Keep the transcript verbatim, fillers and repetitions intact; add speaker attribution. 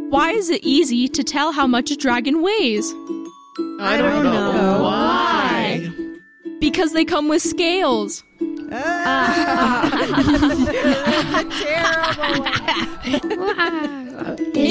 Speaker 1: Why is it easy to tell how much a dragon weighs?
Speaker 2: I don't know. Why?
Speaker 1: Because they come with scales.
Speaker 3: Ah. That's a terrible one.